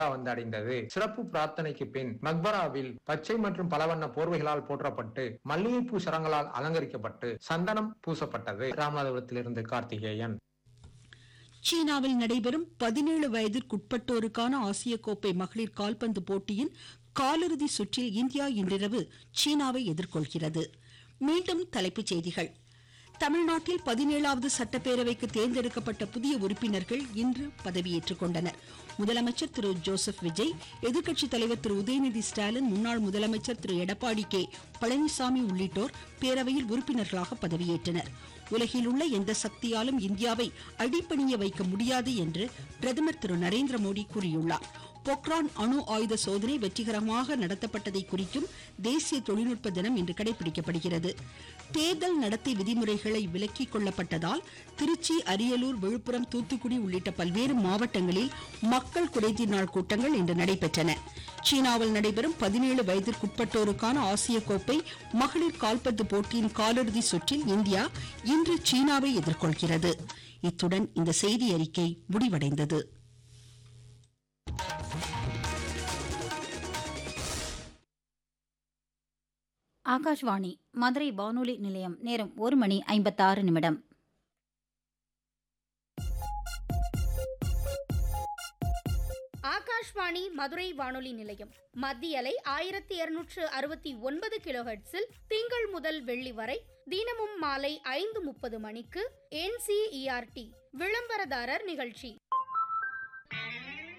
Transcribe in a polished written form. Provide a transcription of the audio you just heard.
வந்தடைந்தது. சிறப்பு பிரார்த்தனைக்கு பின் மக்பராவில் பச்சை மற்றும் பலவண்ண போர்வைகளால் போற்றப்பட்டு மல்லிகைப்பூ சரங்களால் அலங்கரிக்கப்பட்டு சந்தனம் பூசப்பட்டது. ராமநாதபுரத்திலிருந்து கார்த்திகேயன். சீனாவில் நடைபெறும் 17 வயதிற்குட்பட்டோருக்கான ஆசிய கோப்பை மகளிர் கால்பந்து போட்டியின் காலிறுதி சுற்றில் இந்தியா இன்றிரவு சீனாவை எதிர்கொள்கிறது. மீண்டும் தலைப்புச் செய்திகள். தமிழ்நாட்டில் 17வது சட்டப்பேரவைக்கு தேர்ந்தெடுக்கப்பட்ட புதிய உறுப்பினர்கள் இன்று பதவியேற்றுக் கொண்டனர். முதலமைச்சர் திரு ஜோசப் விஜய், எதிர்க்கட்சித் தலைவர் திரு உதயநிதி ஸ்டாலின், முன்னாள் முதலமைச்சர் திரு எடப்பாடி கே பழனிசாமி உள்ளிட்டோர் பேரவையில் உறுப்பினர்களாக பதவியேற்றனர். உலகில் உள்ள எந்த சக்தியாலும் இந்தியாவை அடிபணிய வைக்க முடியாது என்று பிரதமர் திரு நரேந்திர மோடி கூறியுள்ளார். பொக்ரான் அணு ஆயுத சோதனை வெற்றிகரமாக நடத்தப்பட்டதை குறிக்கும் தேசிய தொழில்நுட்ப தினம் இன்று கடைபிடிக்கப்படுகிறது. தேர்தல் நடத்தை விதிமுறைகளை விலக்கிக் கொள்ளப்பட்டதால் திருச்சி, அரியலூர், விழுப்புரம், தூத்துக்குடி உள்ளிட்ட பல்வேறு மாவட்டங்களில் மக்கள் குறைதீர் நாள் கூட்டங்கள் இன்று நடைபெற்றன. சீனாவில் நடைபெறும் 17 வயதிற்குட்பட்டோருக்கான ஆசிய கோப்பை மகளிர் கால்பந்து போட்டியின் காலிறுதி சுற்றில் இந்தியா இன்று சீனாவை எதிர்கொள்கிறது. இத்துடன் இந்த செய்தி அறிக்கை முடிவடைந்தது. ஆகாஷ்வாணி மதுரை வானொலி நிலையம். நேரம் 1:56. ஆகாஷ்வாணி மதுரை வானொலி நிலையம். மத்திய அலை 1269 கிலோஹெர்ட்ஸில் திங்கள் முதல் வெள்ளி வரை தினமும் மாலை 5:30 மணிக்கு NCERT விளம்பரதாரர் நிகழ்ச்சி.